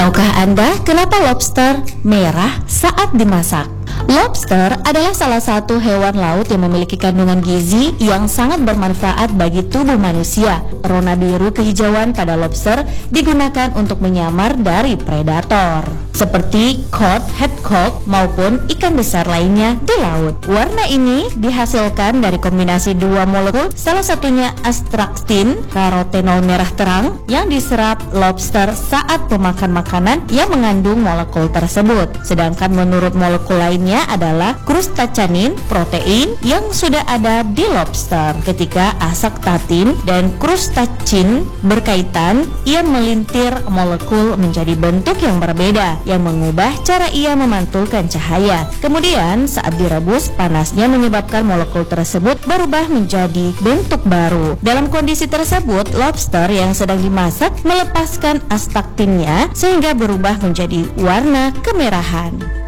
Tahukah Anda kenapa lobster merah saat dimasak? Lobster adalah salah satu hewan laut yang memiliki kandungan gizi yang sangat bermanfaat bagi tubuh manusia. Warna biru kehijauan pada lobster digunakan untuk menyamar dari predator, seperti cod, haddock, maupun ikan besar lainnya di laut. Warna ini dihasilkan dari kombinasi dua molekul, salah satunya astaxanthin, karotenol merah terang, yang diserap lobster saat memakan makanan yang mengandung molekul tersebut. Sedangkan menurut molekul lainnya adalah crustaceanin, protein yang sudah ada di lobster. Ketika astaxanthin dan crustacin berkaitan, ia melintir molekul menjadi bentuk yang berbeda yang mengubah cara ia memantulkan cahaya. Kemudian saat direbus, panasnya menyebabkan molekul tersebut berubah menjadi bentuk baru. Dalam kondisi tersebut, lobster yang sedang dimasak melepaskan astaxanthinnya sehingga berubah menjadi warna kemerahan.